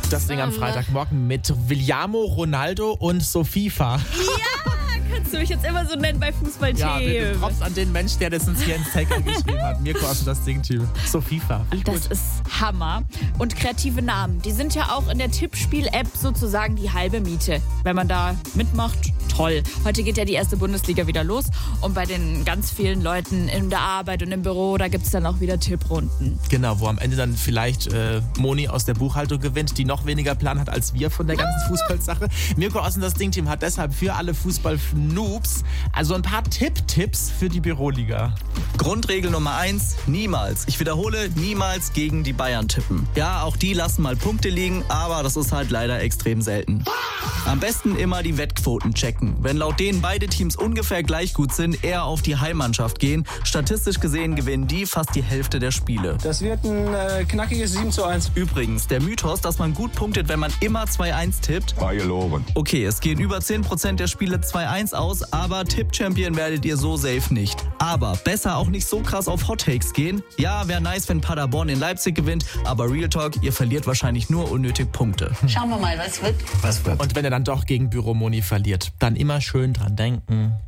Das Ding am Freitagmorgen mit Williamo, Ronaldo und Sofifa. Ja, kannst du mich jetzt immer so nennen bei Fußballthemen. Ja, bitte Props an den Mensch, der das uns hier ins Taker geschrieben hat. Mirko aus das Ding-Team. Sofifa. Das ist Hammer. Und kreative Namen, die sind ja auch in der Tippspiel-App sozusagen die halbe Miete. Wenn man da mitmacht, toll. Heute geht ja die erste Bundesliga wieder los und bei den ganz vielen Leuten in der Arbeit und im Büro, da gibt es dann auch wieder Tipprunden. Genau, wo am Ende dann vielleicht Moni aus der Buchhaltung gewinnt, die noch weniger Plan hat als wir von der ganzen Fußballsache. Mirko aus das Ding-Team hat deshalb für alle Fußball-Noobs also ein paar Tipptipps für die Büroliga. Grundregel Nummer 1, niemals, ich wiederhole, niemals gegen die Bayern tippen. Ja, auch die lassen mal Punkte liegen, aber das ist halt leider extrem selten. Am besten immer die Wettquoten checken. Wenn laut denen beide Teams ungefähr gleich gut sind, eher auf die Heimmannschaft gehen. Statistisch gesehen gewinnen die fast die Hälfte der Spiele. Das wird ein knackiges 7:1. Übrigens, der Mythos, dass man gut punktet, wenn man immer 2-1 tippt. War gelogen. Okay, es gehen über 10% der Spiele 2-1 aus, aber Tipp-Champion werdet ihr so safe nicht. Aber besser auch nicht so krass auf Hot Takes gehen. Ja, wäre nice, wenn Paderborn in Leipzig gewinnt, aber Real Talk, ihr verliert wahrscheinlich nur unnötig Punkte. Schauen wir mal, was wird. Und wenn er dann doch gegen Büromoni verliert, dann immer schön dran denken.